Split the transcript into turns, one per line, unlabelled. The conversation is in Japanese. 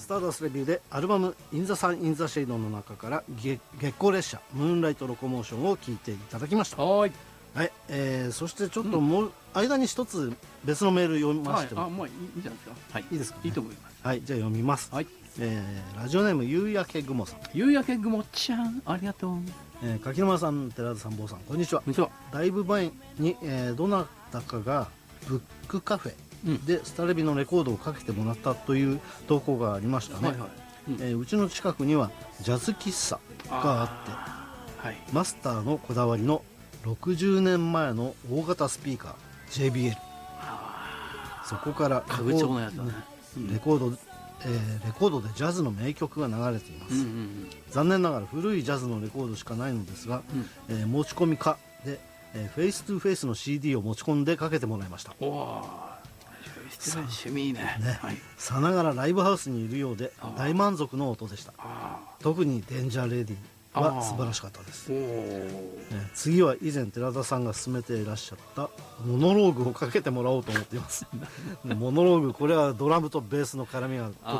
ターダストレビューでアルバム「インザサンインザシェイド」の中から月光列車ムーンライトロコモーションを聴いていただきました。
はい、
そしてちょっともう、間に一つ別のメール読みましても、
もういいじゃないですか。はい、
いいですかね。
いいと思います。
はい、じゃあ読みます。
はい、
ラジオネーム夕焼け雲さん、
夕焼け雲ちゃん、ありがとう。
柿沼さん、寺田さん、坊さん、こんにちは。
こんにちは。
だいぶ前に、どなたかがブックカフェでスタレビのレコードをかけてもらったという投稿がありましたね。
はいはい、
うちの近くにはジャズ喫茶があって、
はい、
マスターのこだわりの60年前の大型スピーカー JBL、そこから
家具調のやつだね。
レコードでジャズの名曲が流れています。残念ながら古いジャズのレコードしかないのですが、持ち込みかで、フェイストゥフェイスの CD を持ち込んでかけてもらいました。
おお、趣味いいね。
さながらライブハウスにいるようで大満足の音でした。特にデンジャーレディは素晴らしかったです。次は以前寺田さんが勧めていらっしゃったモノローグをかけてもらおうと思っています。モノローグ、これはドラムとベースの絡みがと